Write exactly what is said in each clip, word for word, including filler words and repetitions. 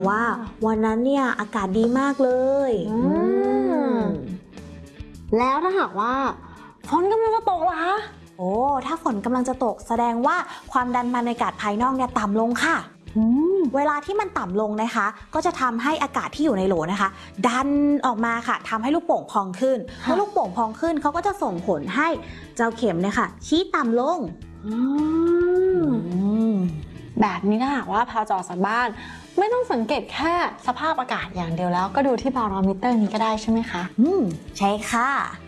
ว่าวันนั้นเนี่ยอากาศดีมากเลยแล้วถ้าหากว่าฝนกำลังจะตกล่ะคะโอ้ถ้าฝนกำลังจะตกแสดงว่าความดันบรรยากาศภายนอกเนี่ยต่ำลงค่ะเวลาที่มันต่ำลงนะคะก็จะทำให้อากาศที่อยู่ในโหลนะคะดันออกมาค่ะทำให้ลูกโป่งพองขึ้นเมื่อลูกโป่งพองขึ้นเขาก็จะส่งผลให้เจ้าเข็มเนี่ยค่ะชี้ต่ำลงแบบนี้ถ้าหากว่าพาจอจากบ้านไม่ต้องสังเกตแค่สภาพอากาศอย่างเดียวแล้วก็ดูที่บาโรมิเตอร์นี้ก็ได้ใช่ไหมคะอืมใช่ค่ะ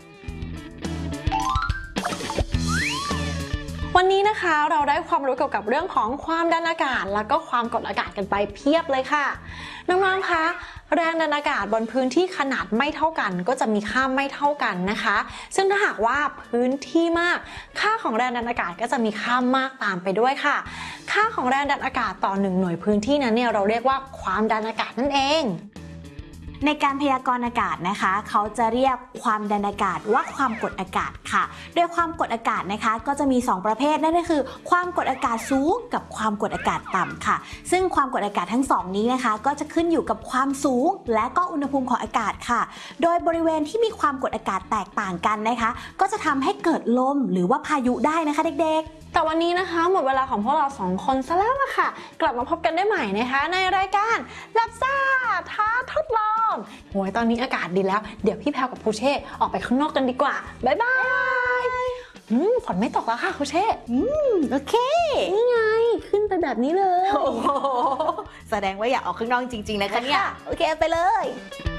วันนี้นะคะเราได้ความรู้เกี่ยวกับเรื่องของความดันอากาศแล้วก็ความกดอากาศกันไปเพียบเลยค่ะน้องๆคะแรงดันอากาศบนพื้นที่ขนาดไม่เท่ากันก็จะมีค่าไม่เท่ากันนะคะซึ่งถ้าหากว่าพื้นที่มากค่าของแรงดันอากาศก็จะมีค่ามากตามไปด้วยค่ะค่าของแรงดันอากาศต่อหนึ่งหน่วยพื้นที่นั้นเนี่ยเราเรียกว่าความดันอากาศนั่นเองในการพยากรณ์อากาศนะคะเขาจะเรียกความดันอากาศว่าความกดอากาศค่ะโดยความกดอากาศนะคะก็จะมีสองประเภทนั่นก็คือความกดอากาศสูงกับความกดอากาศต่ำค่ะซึ่งความกดอากาศทั้งสองนี้นะคะก็จะขึ้นอยู่กับความสูงและก็อุณหภูมิของอากาศค่ะโดยบริเวณที่มีความกดอากาศแตกต่างกันนะคะก็จะทำให้เกิดลมหรือว่าพายุได้นะคะเด็กๆแต่วันนี้นะคะหมดเวลาของพวกเราสองคนซะแล้วล่ะค่ะกลับมาพบกันได้ใหม่นะคะในรายการลับซ่าท้าทดลองโหยตอนนี้อากาศดีแล้วเดี๋ยวพี่แพรกับครูเช่ออกไปข้างนอกกันดีกว่าบ๊ายบายอืมฝนไม่ตกแล้วค่ะครูเช่อืมโอเคนี่ไงขึ้นไปแบบนี้เลยโอ้โหแสดงว่าอยากออกข้างนอกจริงๆนะคะเนี่ยโอเคไปเลย